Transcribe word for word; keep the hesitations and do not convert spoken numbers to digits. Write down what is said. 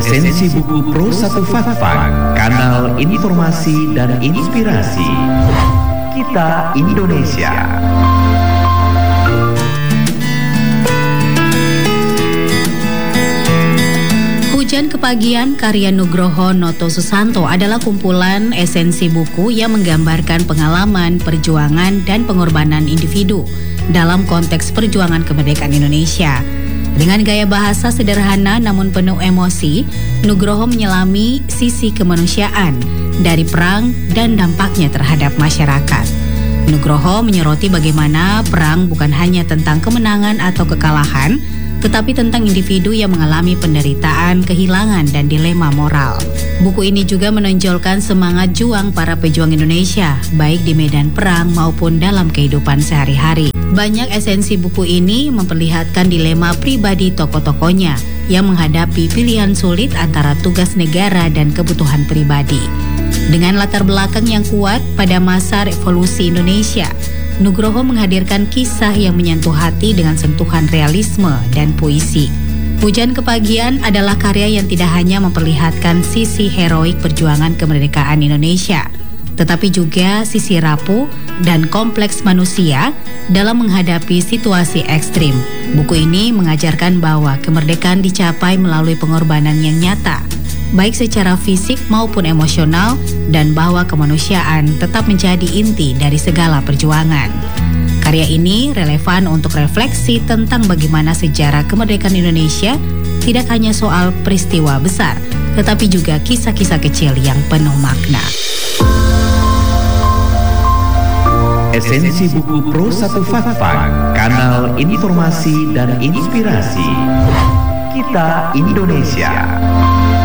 Esensi buku Pro satu Fakfak, kanal informasi dan inspirasi. Kita Indonesia. Hujan Kepagian karya Nugroho Noto Susanto adalah kumpulan esensi buku yang menggambarkan pengalaman, perjuangan, dan pengorbanan individu dalam konteks perjuangan kemerdekaan Indonesia. Dengan gaya bahasa sederhana namun penuh emosi, Nugroho menyelami sisi kemanusiaan dari perang dan dampaknya terhadap masyarakat. Nugroho menyoroti bagaimana perang bukan hanya tentang kemenangan atau kekalahan, tetapi tentang individu yang mengalami penderitaan, kehilangan, dan dilema moral. Buku ini juga menonjolkan semangat juang para pejuang Indonesia, baik di medan perang maupun dalam kehidupan sehari-hari. Banyak esensi buku ini memperlihatkan dilema pribadi tokoh-tokohnya yang menghadapi pilihan sulit antara tugas negara dan kebutuhan pribadi. Dengan latar belakang yang kuat pada masa revolusi Indonesia, Nugroho menghadirkan kisah yang menyentuh hati dengan sentuhan realisme dan puisi. Hujan Kepagian adalah karya yang tidak hanya memperlihatkan sisi heroik perjuangan kemerdekaan Indonesia, tetapi juga sisi rapuh dan kompleks manusia dalam menghadapi situasi ekstrim. Buku ini mengajarkan bahwa kemerdekaan dicapai melalui pengorbanan yang nyata, baik secara fisik maupun emosional, dan bahwa kemanusiaan tetap menjadi inti dari segala perjuangan. Karya ini relevan untuk refleksi tentang bagaimana sejarah kemerdekaan Indonesia tidak hanya soal peristiwa besar, tetapi juga kisah-kisah kecil yang penuh makna. Esensi buku Pro satu Fakfak, kanal informasi dan inspirasi. Kita Indonesia.